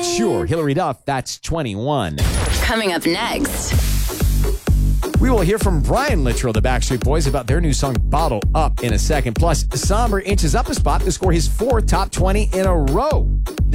It's Sure. Hilary Duff, that's 21. Coming up next. We will hear from Brian Littrell of the Backstreet Boys about their new song Bottle Up in a second. Plus, Somber inches up a spot to score his 4th top 20 in a row.